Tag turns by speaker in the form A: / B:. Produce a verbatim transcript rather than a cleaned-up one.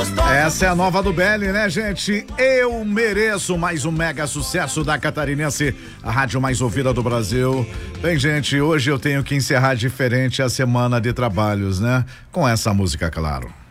A: Essa é a nova do Belly, né, gente? Eu mereço mais um mega sucesso da Catarinense, a rádio mais ouvida do Brasil. Bem, gente, hoje eu tenho que encerrar diferente a semana de trabalhos, né? Com essa música, claro.